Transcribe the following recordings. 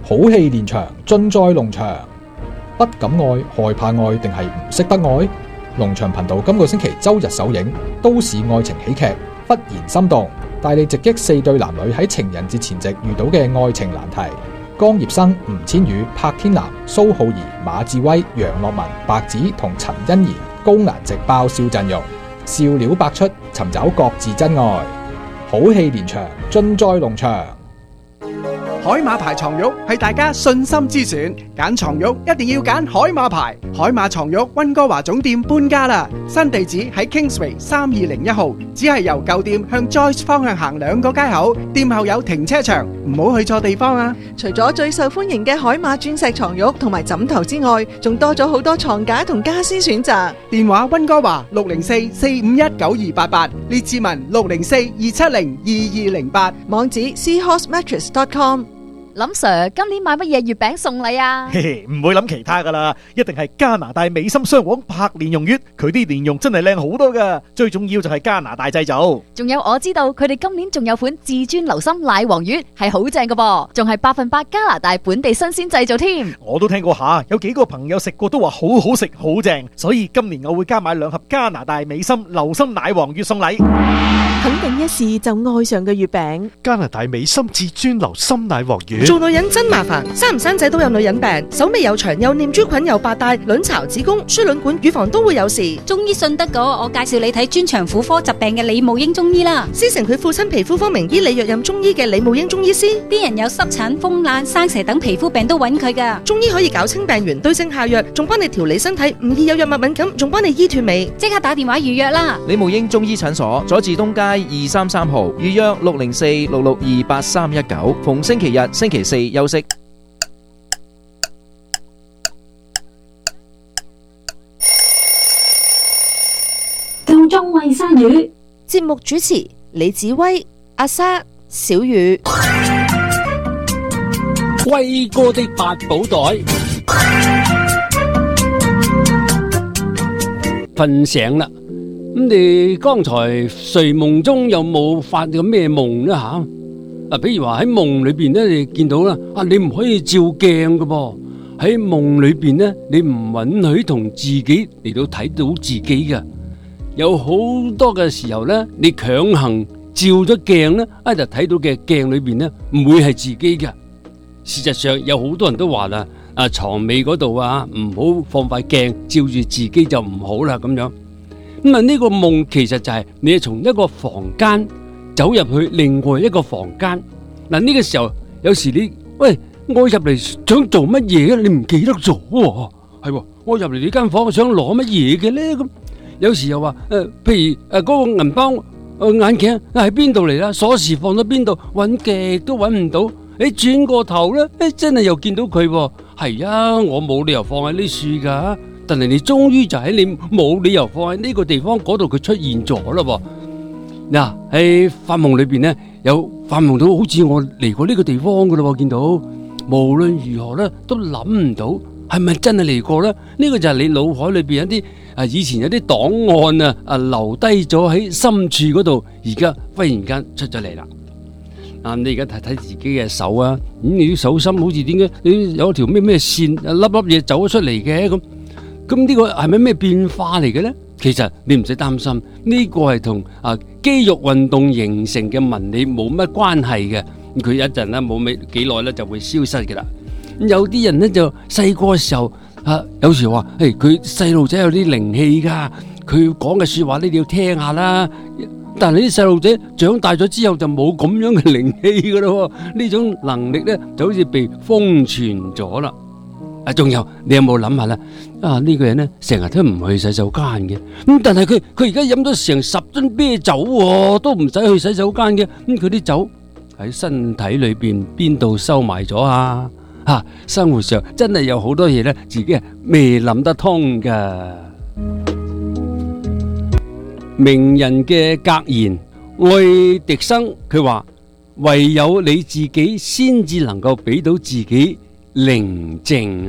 好戲連場，盡在龍翔。不敢愛，害怕愛，定係唔識得愛？龍翔頻道今個星期周日首映都市愛情喜劇《忽然心動》，帶你直擊4對男女喺情人節前夕遇到嘅愛情難題。江業生、吳千語、柏天南、蘇浩儀、馬志威、楊樂文、白子同陳欣妍高顏值爆笑陣容，笑料百出，尋找各自真愛。好戲連場，盡在龍翔。 海馬牌床褥係大家信心之選，揀床褥一定要揀海馬牌。海馬床褥溫哥華總店搬家啦，新地址喺 Kingsway 3201號，只係由舊店向 Joyce 方向行2個街口，店後有停車場，唔好去錯地方啊！ 除咗最受歡迎嘅海馬鑽石床褥同埋枕頭之外，仲多咗好多床架同家私選擇。 電話溫哥華604-451-9288，列治文604-270-2208， 網址 seahorsemattress.com。 林 Sir， 今年買乜嘢月餅送禮啊？ 嘿嘿，唔會諗其他噶啦，一定係加拿大美心雙黃柏蓮蓉月，佢啲蓮蓉真係靚好多噶，最重要就係加拿大製造。 仲有我知道佢哋今年仲有款至尊流心奶黃月，係好正噶噃，仲係100%加拿大本地新鮮製造添。 我都聽過下，有幾個朋友食過都話好好食好正，所以今年我會加買2盒加拿大美心流心奶黃月送禮。 肯定一試就愛上嘅月餅， 加拿大美心至尊流心奶黃月。 做女人真麻煩，生唔生仔都有女人病，手尾又長，又念珠菌，又白帶，卵巢、子宮、輸卵管、乳房都會有事。 中醫信得過，我介紹你睇專長婦科疾病嘅李慕英中醫啦。 師承佢父親皮膚科名醫李若任中醫嘅李慕英中醫師， 啲人有濕疹、風癩、生蛇等皮膚病都揾佢噶。 中醫可以搞清病源，對症下藥，仲幫你調理身體，唔易有藥物敏感，仲幫你醫脫尾。 即刻打電話預約啦！ 李慕英中醫診所，佐治東街233號，預約604-662-8319，逢星期日、星期4休息。 夠鐘餵鯊魚。 節目主持李子威、阿莎、小雨。 威哥的八寶袋。瞓醒啦，咁你剛才睡夢中有冇發過咩夢呢？吓，比如話喺夢裏邊咧，你見到啦，你唔可以照鏡噶噃。喺夢裏邊咧，你唔允許同自己嚟到睇到自己嘅。有好多嘅時候咧，你強行照咗鏡咧，就睇到嘅鏡裏邊咧，唔會係自己嘅。事實上有好多人都話啦，床尾嗰度唔好放塊鏡照住自己就唔好啦咁樣。咁呢個夢其實就係你係從一個房間走入去另外一個房間。呢個時候有時你喂，我入嚟想做乜嘢？你唔記得咗喎？係我入嚟呢間房想攞乜嘢嘅咧？咁有時又話譬如嗰個銀包眼鏡喺邊度嚟啦？鎖匙放咗邊度？揾極都揾唔到。你轉過頭咧，真係又見到佢喎。係啊，我冇理由放喺呢樹噶，但係你終於就喺你冇理由放喺呢個地方嗰度，佢出現咗啦。嗱，喺發夢裏邊咧，有發夢到好似我嚟過呢個地方噶啦，見到無論如何咧都諗唔到係咪真係嚟過咧？呢個就係你腦海裏邊一啲以前有啲檔案留低咗喺深處嗰度，而家忽然間出咗嚟啦。你而家睇睇自己嘅手啊，你啲手心好似點解你有條咩線粒粒嘢走咗出嚟嘅咁呢個係咪咩變化嚟嘅咧？其實你唔使擔心，呢個係同肌肉運動形成嘅紋理冇乜關係嘅，佢一陣咧冇幾耐咧就會消失嘅啦。有啲人咧就細個嘅時候有時話佢細路仔有啲靈氣噶，佢講嘅說話呢你要聽下啦。但係啲細路仔長大咗之後就冇咁樣嘅靈氣噶咯，呢種能力咧就好似被封存咗啦。仲有你有冇諗下咧？呢個人咧成日都唔去洗手間嘅，咁但係佢而家飲咗成10樽啤酒，都唔使去洗手間嘅，咁佢啲酒喺身體裏邊度收埋咗啊？生活上真係有好多嘢咧，自己係未諗得通噶。名人嘅格言，愛迪生佢話：唯有你自己先至能夠俾到自己寧靜。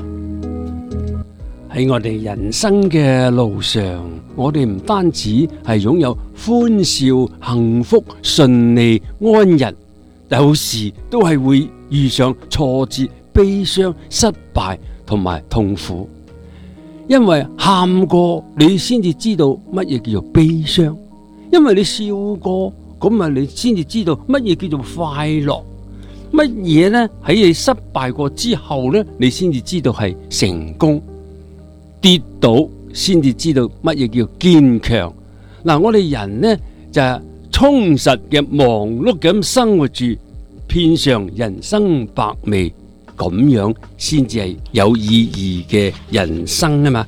喺我哋人生嘅路上，我哋唔單止係擁有歡笑、幸福、順利、安逸， 有時都係會遇上挫折、悲傷、失敗同埋痛苦。因為喊過，你先至知道乜嘢叫做悲傷；因為你笑過，咁啊你先至知道乜嘢叫做快樂。乜嘢呢？喺你失敗過之後呢，你先至知道係成功。跌倒先至知道乜嘢叫堅強。嗱，我哋人呢就係充實嘅忙碌咁生活住，遍嘗人生百味，咁樣先至係有意義嘅人生啊嘛。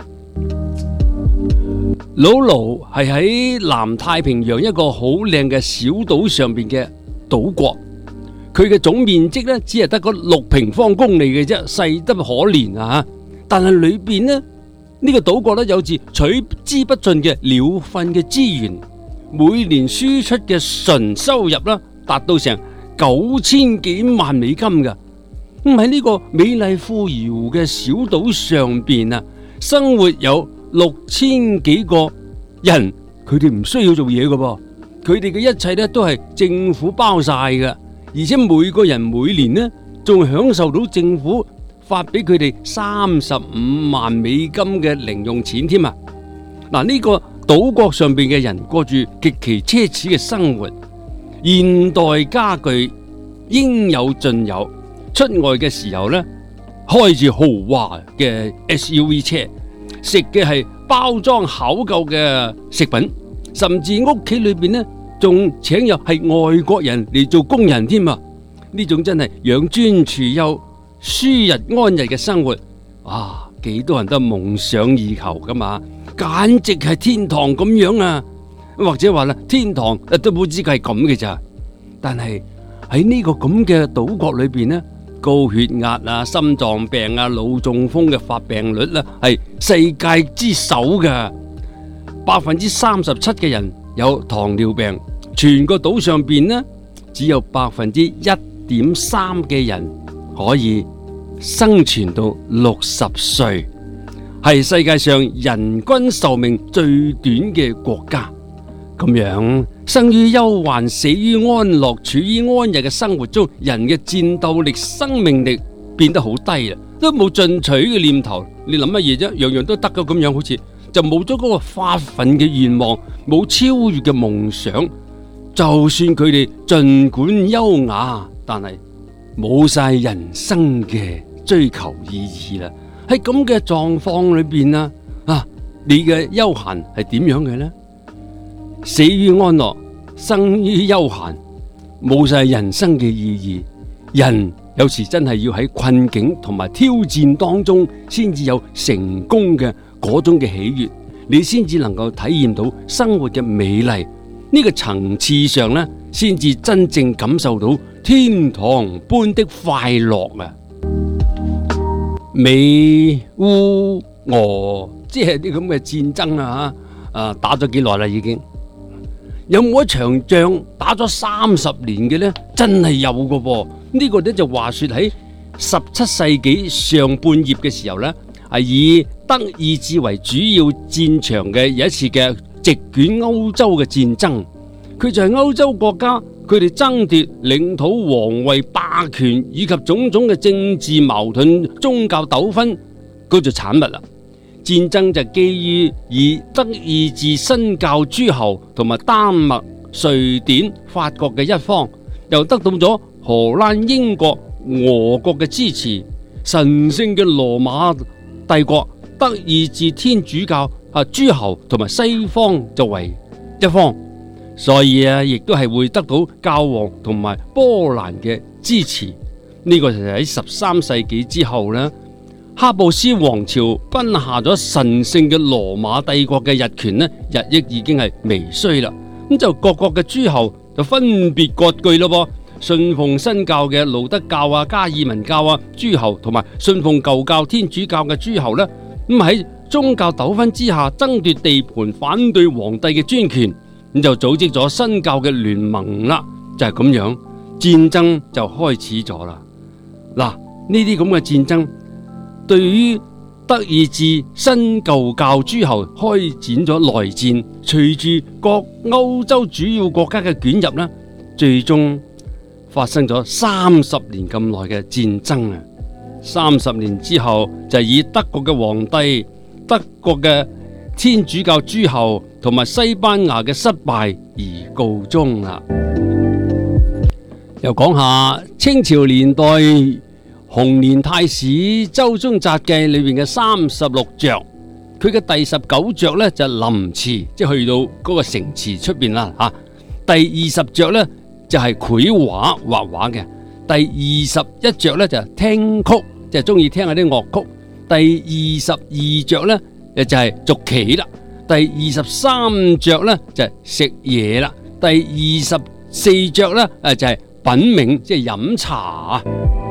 老盧係喺南太平洋一個好靚嘅小島上邊嘅島國，佢嘅總面積呢只係得個6平方公里嘅啫，細得可憐啊！但係裏邊呢個島國呢有住取之不盡嘅鳥糞嘅資源，每年輸出嘅純收入啦達到成9000幾萬美金㗎。咁喺呢個美麗富饒嘅小島上邊啊，生活有6000幾個人，佢哋唔需要做嘢㗎噃，佢哋嘅一切呢都係政府包晒㗎，而且每個人每年呢仲享受到政府發俾佢哋35萬美金嘅零用錢添啊！嗱，呢個島國上邊嘅人過住極其奢侈嘅生活，現代家具應有盡有，出外嘅時候呢，開住豪華嘅 SUV 車，食嘅係包裝考究嘅食品，甚至屋企裏邊呢仲請入係外國人嚟做工人添啊！呢種真係養尊處優、舒日安逸嘅生活，哇！幾多人都夢想以求噶嘛，簡直係天堂咁樣啊！或者話啦，天堂都冇知佢係咁嘅咋。但係喺呢個咁嘅島國裏邊呢，高血壓啊、心臟病啊、腦中風嘅發病率呢係世界之首嘅，37%嘅人有糖尿病，全個島上邊呢只有1.3%嘅人可以生存到60歲，係世界上人均壽命最短嘅國家。咁樣生於憂患，死於安樂，處於安逸嘅生活中，人嘅戰鬥力、生命力變得好低啦，都冇進取嘅念頭。你諗乜嘢啫？樣樣都得㗎，咁樣好似就冇咗嗰個發奮嘅願望，冇超越嘅夢想。就算佢哋盡管優雅，但係冇晒人生嘅追求意義啦。喺咁嘅狀況裏邊啊，你嘅悠閒係點樣嘅呢？死於安樂，生於悠閒，冇晒人生嘅意義。人有時真係要喺困境同埋挑戰當中，先至有成功嘅嗰種嘅喜悅，你先至能夠體驗到生活嘅美麗。呢個層次上呢，先至真正感受到天堂般的快樂啊！美烏俄即係啲咁嘅戰爭啊，打咗幾耐啦已經？有冇一場仗打咗30年嘅呢？真係有噶噃！呢個呢就話說喺17世紀上半葉嘅時候呢，係以德意志為主要戰場嘅有一次嘅席捲歐洲嘅戰爭。佢就係歐洲國家佢哋爭奪領土、皇位、霸權以及種種嘅政治矛盾、宗教糾紛嗰就產物啦。戰爭就基於以德意志新教諸侯同埋丹麥、瑞典、法國嘅一方，又得到咗荷蘭、英國、俄國嘅支持，神聖嘅羅馬帝國、德意志天主教諸侯同埋西方就為一方，所以亦都係會得到教皇同埋波蘭嘅支持。呢個就係喺13世紀之後呢，哈布斯王朝崩下咗神聖嘅羅馬帝國嘅日權呢，日益已經係微衰啦。咁就各國嘅諸侯就分別割據咯噃，信奉新教嘅路德教啊、加爾文教啊諸侯，同埋信奉舊教天主教嘅諸侯呢，咁喺宗教糾紛之下爭奪地盤，反對皇帝嘅專權，咁就組織咗新教嘅聯盟啦。就係咁樣，戰爭就開始咗啦。嗱，呢啲咁嘅戰爭對於德意志新舊教諸侯開展咗內戰，隨住各歐洲主要國家嘅捲入呢，最終發生咗30年咁耐嘅戰爭啊！30年之後就以德國嘅皇帝、德國嘅天主教諸侯同埋西班牙嘅失敗而告終啦。又講下清朝年代洪年太史周中札記裏邊嘅36着，佢嘅第19着呢就臨池，即係去到嗰個城池出邊啦吓。第20着呢就係繪畫畫畫嘅，第21着呢就係聽曲，即係中意聽下啲樂曲。第22着呢就係捉棋啦，第23着呢就係食嘢啦，第24着呢就係品茗，即係飲茶。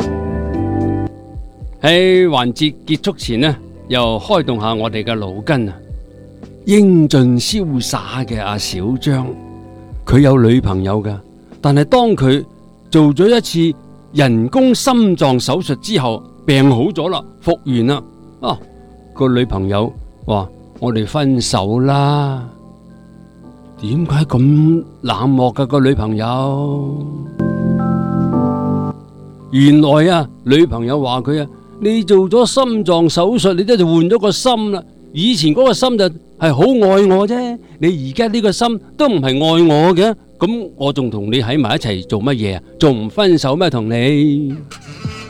喺環節結束前呢，又開動下我哋嘅腦筋啊！英俊瀟灑嘅阿小張，佢有女朋友噶，但係當佢做咗一次人工心臟手術之後，病好咗啦，復原啦，個女朋友話：我哋分手啦。點解咁冷漠噶個女朋友？原來啊，女朋友話佢啊，你做咗心臟手術，你都就換咗個心啦。以前嗰個心就係好愛我啫，你而家呢個心都唔係愛我嘅，咁我仲同你喺埋一齊做乜嘢啊？仲唔分手咩？同你？